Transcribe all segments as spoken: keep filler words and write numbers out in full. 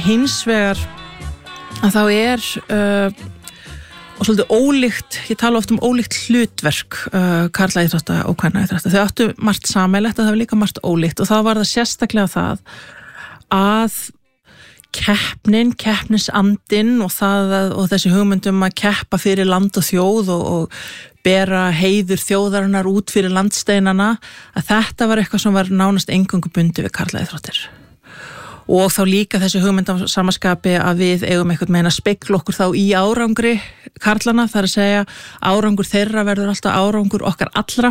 hins vegar að þá er uh, og svolítið ólíkt, ég tala oft um ólíkt hlutverk uh, karlaíþrótta og kvennaíþrótta. Þau áttu margt sameiginlegt og það var líka margt ólíkt og það var það sérstaklega það að keppnin, keppnisandinn og, það, og þessi hugmyndum að keppa fyrir land og þjóð og, og bera heiður þjóðarinnar út fyrir landsteinana, að þetta var eitthvað sem var nánast eingöngu bundið við karlaíþróttir. Og þá líka þessi hugmynd af samaskapi að við eigum einhvern meina spegla okkur þá í árangri karlana, það er að segja árangur þeirra verður alltaf árangur okkar allra,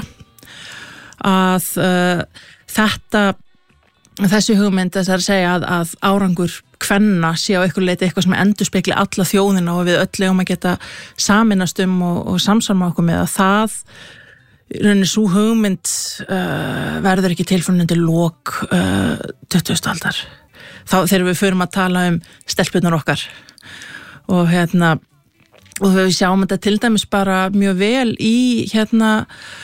að uh, þetta þessi hugmynd þess að segja að, að árangur kvenna sé á einhver leiti eitthvað sem endurspegli alla þjóðina og við öll eigum að geta saminast um og, og samsvarma okkur með að það rauninni sú hugmynd uh, verður ekki tilfæðandi lok uh, tuttugustu aldar. Þá þegar við förum að tala um stelpurnar okkar og hérna og við sjáum þetta til dæmis bara mjög vel í hérna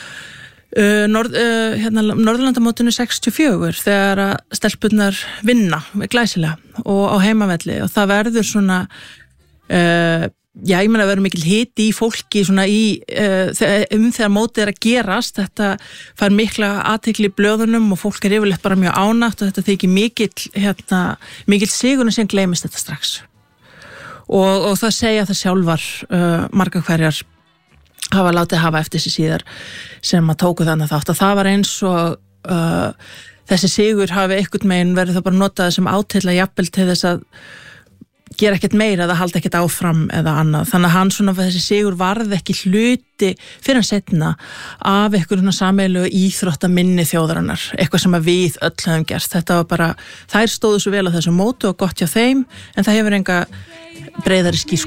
uh, Norð, uh, hérna Norðurlandamótinu sextíu og fjögur þegar að stelpurnar vinna glæsilega og á heimavelli og það verður svona uh, já, ég meina að vera mikil hiti í fólki svona í, uh, um þegar mótið er að gerast, þetta fær mikla athygli í blöðunum og fólk er yfirleitt bara mjög ánægt og þetta þykir mikill, hérna, mikill sigurinn sem gleymist þetta strax. Og, og það segja það sjálfar uh, margar hverjar hafa látið hafa eftir sig síðar sem að tóku þannig þátt að það var eins og uh, þessi sigur hafi einhvern meginn verið það bara notað sem átilla jafnvel til þess að gera ekkert meira eða halda ekkert áfram eða annað. Þannig að hann svona þessi sigur varð ekki hluti fyrir hann setna af einhverjum sameiginlegu íþróttaminni þjóðarinnar, eitthvað sem að við öll höfum gert. Þetta var bara, þær stóðu svo vel á þessu mótu og gott hjá þeim, en það hefur enga breiðari skírskotun.